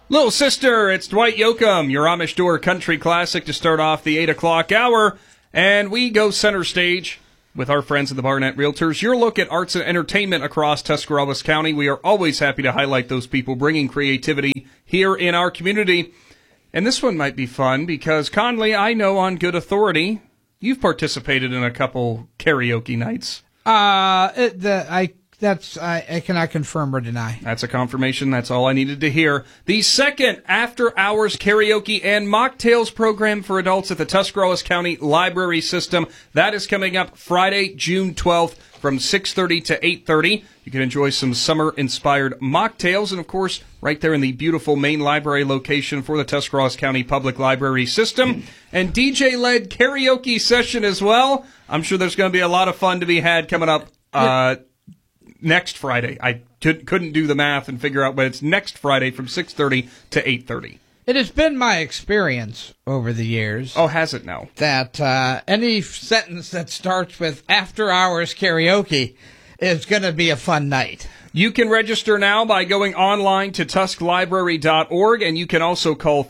Little sister, it's Dwight Yoakam, your Amish Door Country Classic to start off the 8 o'clock hour. And we go center stage with our friends at the Barnett Realtors. Your look at arts and entertainment across Tuscarawas County. We are always happy to highlight those people bringing creativity here in our community. And this one might be fun because, Conley, I know on good authority, you've participated in a couple karaoke nights. I cannot confirm or deny. That's a confirmation. That's all I needed to hear. The second after-hours karaoke and mocktails program for adults at the Tuscarawas County Library System. That is coming up Friday, June 12th from 6:30 to 8:30. You can enjoy some summer-inspired mocktails, and, of course, right there in the beautiful main library location for the Tuscarawas County Public Library System. And DJ-led karaoke session as well. I'm sure there's going to be a lot of fun to be had coming up next Friday. I couldn't do the math and figure out, but it's next Friday from 6:30 to 8:30. It has been my experience over the years. Oh, has it now? That any sentence that starts with after hours karaoke is going to be a fun night. You can register now by going online to tusklibrary.org, and you can also call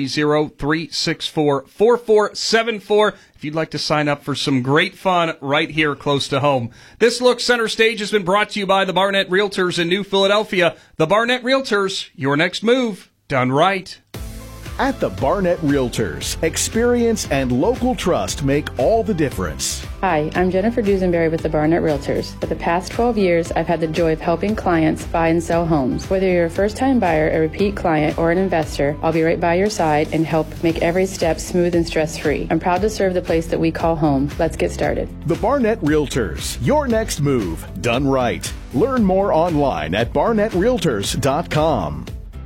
330-364-4474 if you'd like to sign up for some great fun right here close to home. This Look Center Stage has been brought to you by the Barnett Realtors in New Philadelphia. The Barnett Realtors, your next move, done right. At the Barnett Realtors, experience and local trust make all the difference. Hi, I'm Jennifer Dusenberry with the Barnett Realtors. For the past 12 years, I've had the joy of helping clients buy and sell homes. Whether you're a first-time buyer, a repeat client, or an investor, I'll be right by your side and help make every step smooth and stress-free. I'm proud to serve the place that we call home. Let's get started. The Barnett Realtors, your next move, done right. Learn more online at barnettrealtors.com.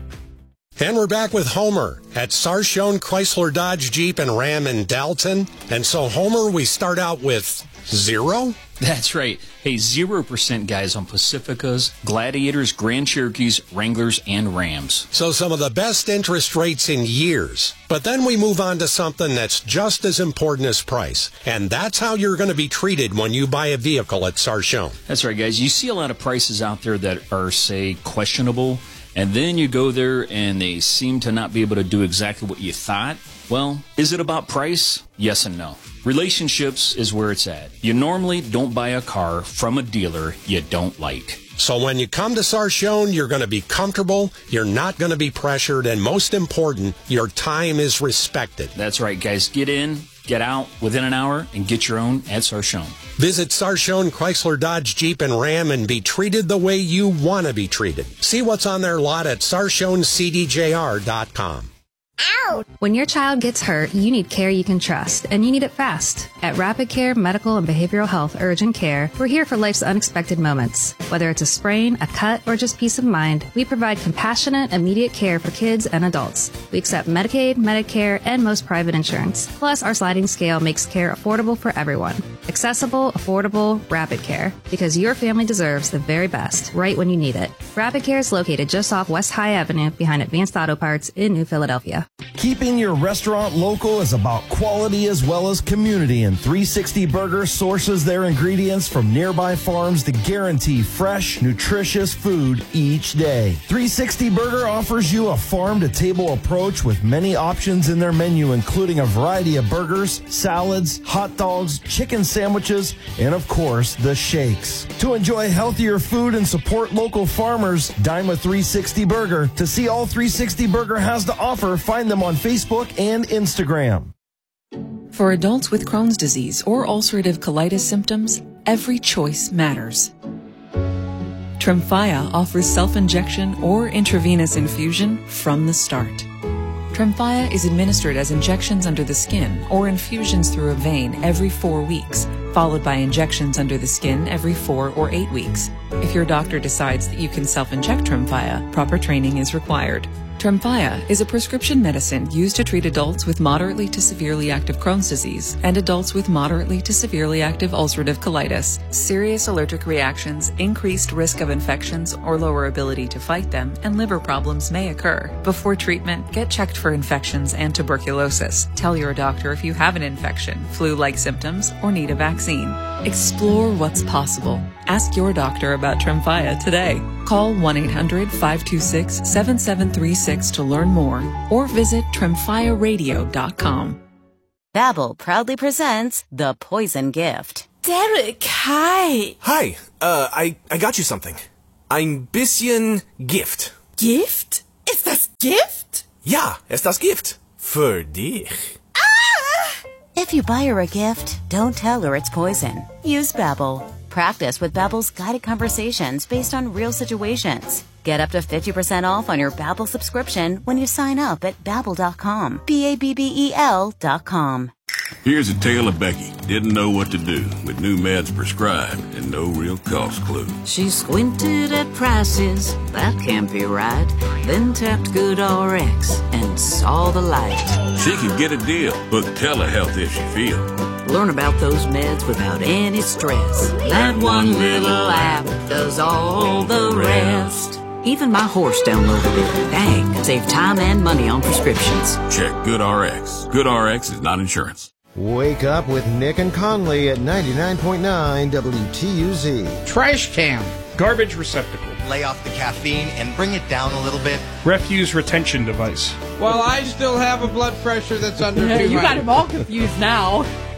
And we're back with Homer at Sarshone Chrysler Dodge Jeep and Ram in Dalton. And so, Homer, we start out with 0? That's right. Hey, 0% guys on Pacificas, Gladiators, Grand Cherokees, Wranglers, and Rams. So some of the best interest rates in years. But then we move on to something that's just as important as price. And that's how you're going to be treated when you buy a vehicle at Sarshone. That's right, guys. You see a lot of prices out there that are, say, questionable. And then you go there and they seem to not be able to do exactly what you thought. Well, is it about price? Yes and no. Relationships is where it's at. You normally don't buy a car from a dealer you don't like. So when you come to Sarshone, you're going to be comfortable, you're not going to be pressured, and most important, your time is respected. That's right, guys. Get in, get out within an hour, and get your own at Sarshone. Visit Sarshone Chrysler Dodge Jeep and Ram and be treated the way you want to be treated. See what's on their lot at SarshonCDJR.com. Ow! When your child gets hurt, you need care you can trust, and you need it fast. At Rapid Care Medical and Behavioral Health Urgent Care, we're here for life's unexpected moments. Whether it's a sprain, a cut, or just peace of mind, we provide compassionate, immediate care for kids and adults. We accept Medicaid, Medicare, and most private insurance. Plus, our sliding scale makes care affordable for everyone. Accessible, affordable, Rapid Care. Because your family deserves the very best, right when you need it. Rapid Care is located just off West High Avenue behind Advanced Auto Parts in New Philadelphia. Keeping your restaurant local is about quality as well as community, and 360 Burger sources their ingredients from nearby farms to guarantee fresh, nutritious food each day. 360 Burger offers you a farm-to-table approach with many options in their menu, including a variety of burgers, salads, hot dogs, chicken sandwiches, and of course, the shakes. To enjoy healthier food and support local farmers, dine with 360 Burger. To see all 360 Burger has to offer, find them on Facebook and Instagram. For adults with Crohn's disease or ulcerative colitis symptoms, every choice matters. Tremfya offers self-injection or intravenous infusion from the start. Tremfya is administered as injections under the skin or infusions through a vein every 4 weeks, followed by injections under the skin every 4 or 8 weeks. If your doctor decides that you can self-inject Tremfya, proper training is required. Tremfya is a prescription medicine used to treat adults with moderately to severely active Crohn's disease and adults with moderately to severely active ulcerative colitis. Serious allergic reactions, increased risk of infections or lower ability to fight them, and liver problems may occur. Before treatment, get checked for infections and tuberculosis. Tell your doctor if you have an infection, flu-like symptoms, or need a vaccine. Explore what's possible. Ask your doctor about about Tremfya today. Call 1-800-526-7736 to learn more or visit TremfyaRadio.com. Babbel proudly presents The Poison Gift. Derek, hi. Hi, I got you something. Ein bisschen Gift. Gift? Ist das Gift? Ja, ist das Gift. Für dich. If you buy her a gift, don't tell her it's poison. Use Babbel. Practice with Babbel's guided conversations based on real situations. Get up to 50% off on your Babbel subscription when you sign up at Babbel.com. Babbel.com. Here's a tale of Becky. Didn't know what to do with new meds prescribed and no real cost clue. She squinted at prices, that can't be right. Then tapped GoodRx and saw the light. She could get a deal, book telehealth if she feels. Learn about those meds without any stress. That one little app does all the rest. Even my horse downloaded it. Dang, save time and money on prescriptions. Check GoodRx. GoodRx is not insurance. Wake up with Nick and Conley at 99.9 WTUZ. Trash can. Garbage receptacle. Lay off the caffeine and bring it down a little bit. Refuse retention device. Well, I still have a blood pressure that's under 200. You got him all confused now.